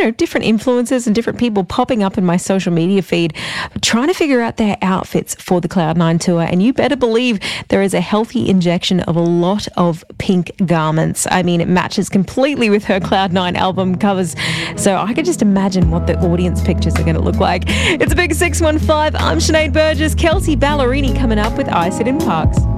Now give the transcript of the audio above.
different influencers and different people popping up in my social media feed trying to figure out their outfits for the Cloud9 tour. And you better believe there is a healthy injection of a lot of pink garments. I mean, it matches completely with her Cloud9 album covers. So I can just imagine what the audience pictures are going to look like. It's a big 615. I'm Sinead Burgess. Kelsey Ballerini coming up with I Sit in Parks.